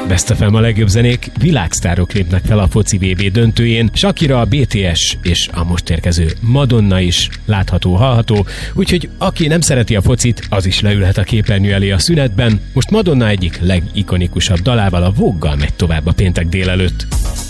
Best FM a legjobb zenék, világsztárok lépnek fel a foci VB döntőjén, Shakira, a BTS és a most érkező Madonna is látható, hallható, úgyhogy aki nem szereti a focit, az is leülhet a képernyő elé a szünetben. Most Madonna egyik legikonikusabb dalával, a Vogue-gal megy tovább a péntek délelőtt.